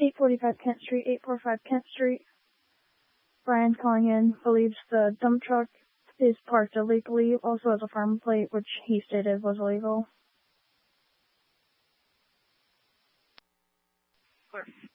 845 Kent Street, 845 Kent Street. Brian calling in believes the dump truck is parked illegally, also has a farm plate, which he stated was illegal.